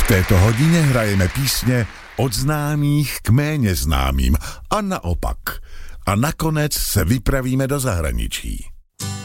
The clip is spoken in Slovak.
V této hodině hrajeme písně od známých k méně známým a naopak. A nakonec se vypravíme do zahraničí.